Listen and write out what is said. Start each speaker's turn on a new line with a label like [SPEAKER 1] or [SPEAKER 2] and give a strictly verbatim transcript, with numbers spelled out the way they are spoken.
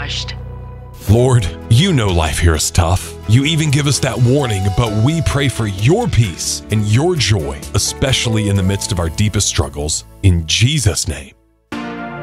[SPEAKER 1] washed.
[SPEAKER 2] Lord, you know life here is tough. You even give us that warning, but we pray for your peace and your joy, especially in the midst of our deepest struggles. In Jesus' name.